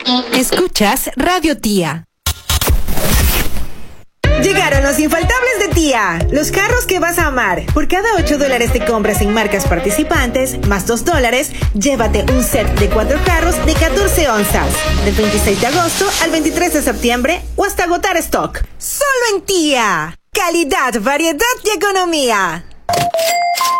Escuchas Radio Tía. Llegaron los infaltables de Tía, los carros que vas a amar. Por cada $8 de compras en marcas participantes, más $2, llévate un set de 4 carros de 14 onzas. Del 26 de agosto al 23 de septiembre o hasta agotar stock. Solo en Tía. Calidad, variedad y economía.